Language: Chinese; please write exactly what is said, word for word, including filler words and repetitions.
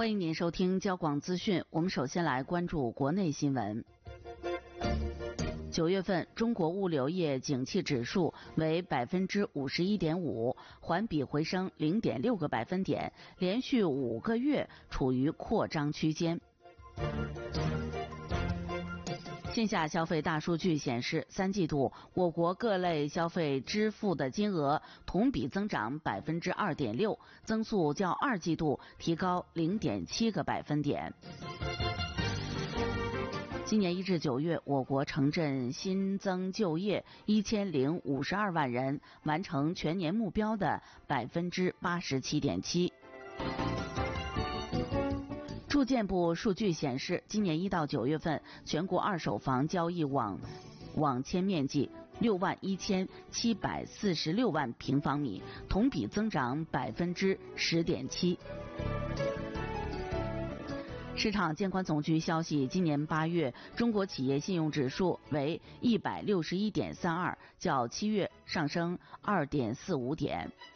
欢迎您收听交广资讯。我们首先来关注国内新闻。九月份中国物流业景气指数为百分之五十一点五，环比回升零点六个百分点，连续五个月处于扩张区间。线下消费大数据显示，三季度我国各类消费支付的金额同比增长百分之二点六，增速较二季度提高零点七个百分点。今年一至九月，我国城镇新增就业一千零五十二万人，完成全年目标的百分之八十七点七。住建部数据显示，今年一到九月份，全国二手房交易网网签面积六万一千七百四十六万平方米，同比增长百分之十点七。市场监管总局消息，今年八月中国企业信用指数为一百六十一点三二，较七月上升二点四五点。